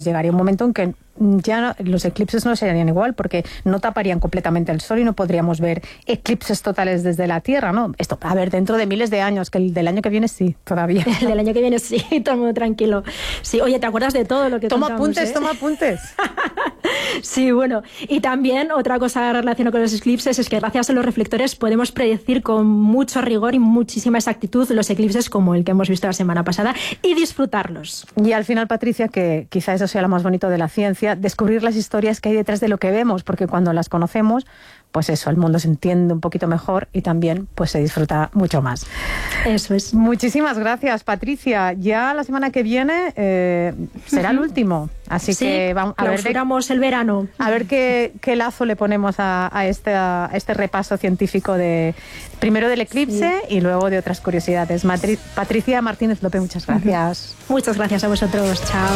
llegaría un momento en que ya los eclipses no serían igual, porque no taparían completamente el sol y no podríamos ver eclipses totales desde la Tierra, ¿no? Esto, a ver, dentro de miles de años, que el del año que viene sí, todavía. El del año que viene sí, todo el mundo tranquilo. Sí, oye, ¿te acuerdas de todo lo que Toma contamos, apuntes, toma apuntes. Sí, bueno, y también otra cosa relacionada con los eclipses es que gracias a los reflectores podemos predecir con mucho rigor y muchísima exactitud los eclipses como el que hemos visto la semana pasada y disfrutarlos. Y al final, Patricia, que quizá eso sea lo más bonito de la ciencia, descubrir las historias que hay detrás de lo que vemos, porque cuando las conocemos, pues eso, el mundo se entiende un poquito mejor y también pues se disfruta mucho más. Eso es. Muchísimas gracias, Patricia. Ya la semana que viene será el último, así sí, que vamos a ver el verano. A ver qué lazo le ponemos a este repaso científico primero del eclipse y luego de otras curiosidades. Patricia Martínez López, muchas gracias. Muchas gracias a vosotros. Chao.